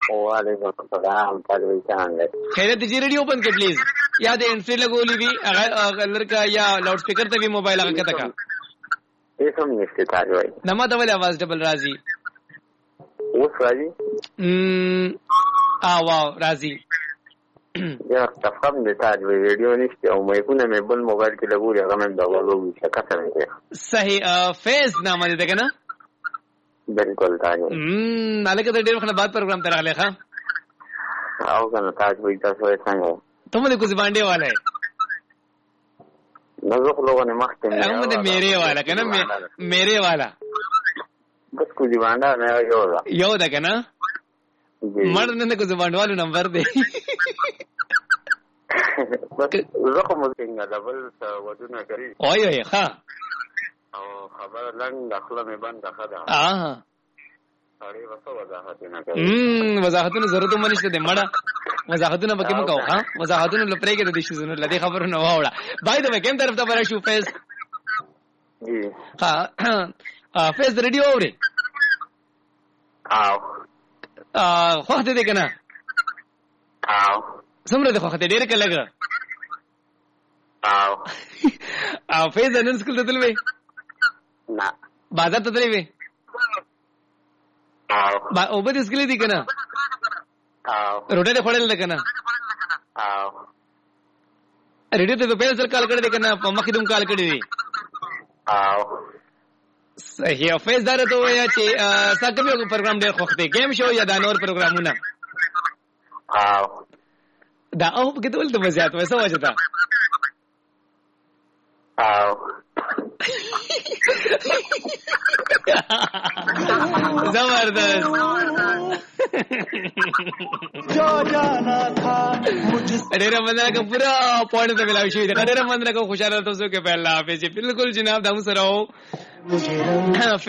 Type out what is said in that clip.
وعلیکم السلام طالب څنګه خیرت دې ریډیو بند کړ پلیز یا د انټری لګولې وی هغه لړکا یا لاوډ سپیکر ته وی موبایل هغه کته کا ایسم نشته طالب وای نما ته ولې आवाज ډبل راځي اوس راځي واو راځي یا تفهم دې طالب ریډیو نشته او مې کو نه مې بل موبایل کې لګولې هغه مې دا ولوي څه څنګه صحیح فیز نامه دې کنه بالکل طالب الګا د ډېر وخت بعد پروګرام ته راغلی ښا او کنه طالب تاسو یې څنګه ته مې کوز باندې والا ہے نو خو لوګو نه مخته هم دې میرے والا کنه میرے والا بس کوزي باندې نه یو دا کنه مرد نه کوز باندې نمبر دی بس زه کوم څنګه ډبل ودونه کوي اوه ښا او خبر لنګ داخله مې بند خدا سړی وسو وضاحت نه کوي وضاحتونه ضرورت هم نشته دې مړه وضاحتونه به کوم کوه ها وضاحتونه لپاره کې د دې شزونه لدی خبر نه واوړه بای د کوم طرف ته برا شو فیس جی ها فیس ریډیو اوري خو ته دې کنه څومره ده خو ته ډېر کله فیس نن سکول ته تلوي نه بازار ته تلوي او به دې سکلې دي کنه روټه دې خړل ده کنه ریډیو ته په سر کال کړی دی کنه په مخې دوم کال کړی دی صحیح فیس دار ته ویا چې ساکه یو پروګرام ډېر خوښ دی گیم شو یا دا نور پروګرامونه دا او په کې ټول ته مزيات وسه وځه زبردست جو جانا تھا ډېر مننه کوم پورا پوینټ ته ملاوي شي ډېر مننه کوم خوشاله تاسو کې په الله حافظ بالکل جناب دا سره